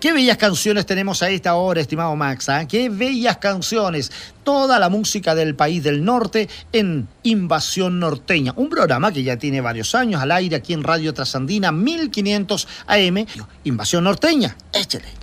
Qué bellas canciones tenemos a esta hora, estimado Max, ¿eh? Qué bellas canciones. Toda la música del país del norte en Invasión Norteña. Un programa que ya tiene varios años al aire aquí en Radio Trasandina 1500 AM. Invasión Norteña, échale.